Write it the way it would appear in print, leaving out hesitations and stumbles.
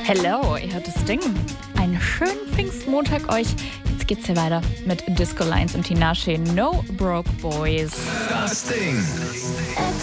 Hello, ihr hört das Ding. Einen schönen Pfingstmontag euch. Jetzt geht's hier weiter mit Disco Lines und Tinashe, No Broke Boys. Das Ding.